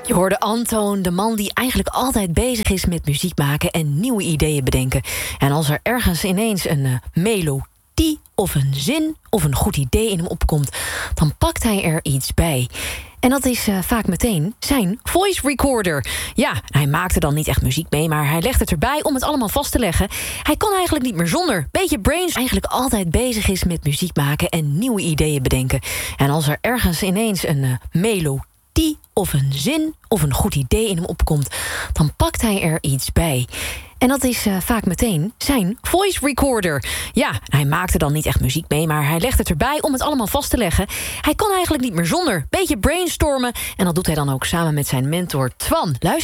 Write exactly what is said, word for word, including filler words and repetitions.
Je hoorde Antoon, de man die eigenlijk altijd bezig is met muziek maken en nieuwe ideeën bedenken. En als er ergens ineens een uh, melodie of een zin of een goed idee in hem opkomt, dan pakt hij er iets bij. En dat is uh, vaak meteen zijn voice recorder. Ja, hij maakte dan niet echt muziek mee, maar hij legt het erbij om het allemaal vast te leggen. Hij kan eigenlijk niet meer zonder. Beetje Brains eigenlijk altijd bezig is met muziek maken en nieuwe ideeën bedenken. En als er ergens ineens een uh, melodie of een zin of een goed idee in hem opkomt, dan pakt hij er iets bij. En dat is uh, vaak meteen zijn voice recorder. Ja, hij maakte dan niet echt muziek mee, maar hij legt het erbij om het allemaal vast te leggen. Hij kan eigenlijk niet meer zonder. Beetje brainstormen. En dat doet hij dan ook samen met zijn mentor Twan. Luister.